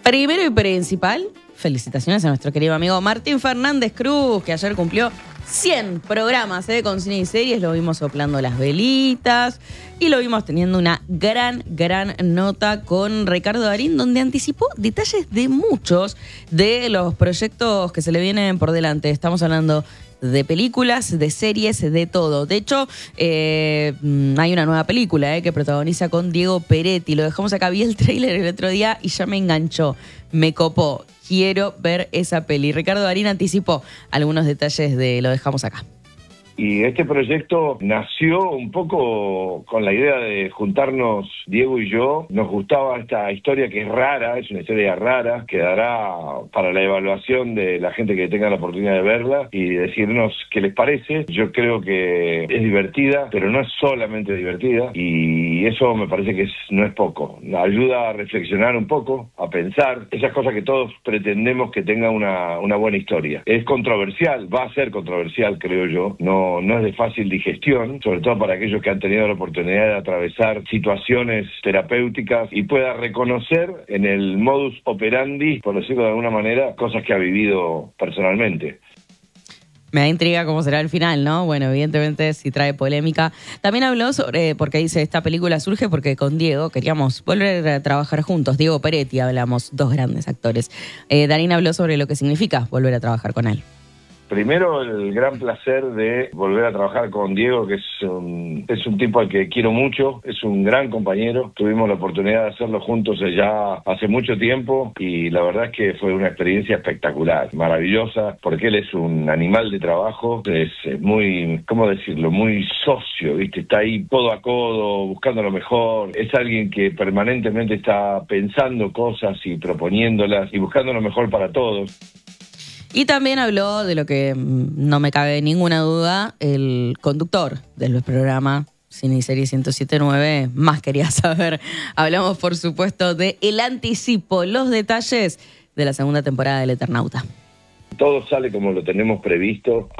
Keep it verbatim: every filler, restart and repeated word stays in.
Primero y principal, felicitaciones a nuestro querido amigo Martín Fernández Cruz, que ayer cumplió cien programas ¿eh? con cine y series. Lo vimos soplando las velitas y lo vimos teniendo una gran, gran nota con Ricardo Darín, donde anticipó detalles de muchos de los proyectos que se le vienen por delante. Estamos hablando de películas, de series, de todo. De hecho, eh, hay una nueva película eh, que protagoniza con Diego Peretti. Lo dejamos acá, vi el tráiler el otro día y ya me enganchó, me copó. Quiero ver esa peli. Ricardo Darín anticipó algunos detalles de Lo dejamos acá. Y este proyecto nació un poco con la idea de juntarnos Diego y yo. Nos gustaba esta historia que es rara, es una historia rara, quedará para la evaluación de la gente que tenga la oportunidad de verla y decirnos qué les parece. Yo creo que es divertida, pero no es solamente divertida y eso me parece que es, no es poco. Ayuda a reflexionar un poco, a pensar, esas cosas que todos pretendemos que tenga una, una buena historia. Es controversial, va a ser controversial, creo yo, no No, no es de fácil digestión, sobre todo para aquellos que han tenido la oportunidad de atravesar situaciones terapéuticas y pueda reconocer en el modus operandi, por decirlo de alguna manera, cosas que ha vivido personalmente. Me da intriga cómo será el final, ¿no? Bueno, evidentemente si trae polémica. También habló sobre, porque dice, esta película surge porque con Diego queríamos volver a trabajar juntos. Diego Peretti hablamos, dos grandes actores. Eh, Darín habló sobre lo que significa volver a trabajar con él. Primero, el gran placer de volver a trabajar con Diego, que es un, es un tipo al que quiero mucho, es un gran compañero. Tuvimos la oportunidad de hacerlo juntos ya hace mucho tiempo y la verdad es que fue una experiencia espectacular, maravillosa, porque él es un animal de trabajo, es muy, ¿cómo decirlo?, muy socio, ¿viste? Está ahí codo a codo, buscando lo mejor. Es alguien que permanentemente está pensando cosas y proponiéndolas y buscando lo mejor para todos. Y también habló de lo que no me cabe ninguna duda, el conductor del programa Cine y Serie ciento siete punto nueve más quería saber. Hablamos, por supuesto, de el anticipo, los detalles de la segunda temporada del Eternauta. Todo sale como lo tenemos previsto.